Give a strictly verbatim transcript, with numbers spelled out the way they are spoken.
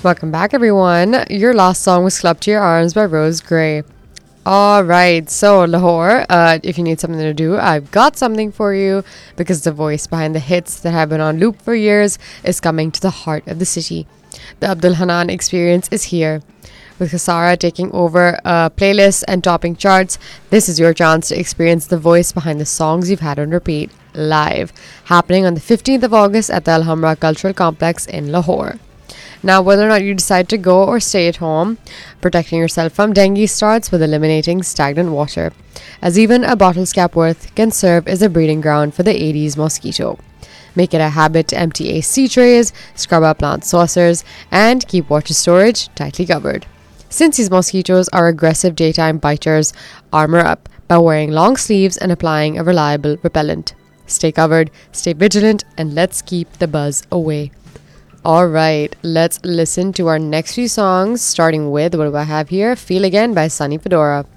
Welcome back, everyone. Your last song was Club to Your Arms by Rose Gray. All right, so Lahore, uh, if you need something to do, I've got something for you because the voice behind the hits that have been on loop for years is coming to the heart of the city. The Abdul Hanan experience is here. With Kasara taking over uh, playlists and topping charts, this is your chance to experience the voice behind the songs you've had on repeat live, happening on the fifteenth of August at the Alhambra Cultural Complex in Lahore. Now, whether or not you decide to go or stay at home, protecting yourself from dengue starts with eliminating stagnant water, as even a bottle's cap worth can serve as a breeding ground for the Aedes mosquito. Make it a habit to empty A C trays, scrub up plant saucers, and keep water storage tightly covered. Since these mosquitoes are aggressive daytime biters, armor up by wearing long sleeves and applying a reliable repellent. Stay covered, stay vigilant, and let's keep the buzz away. All right, let's listen to our next few songs, starting with, what do I have here? Feel Again by Sunny Fedora.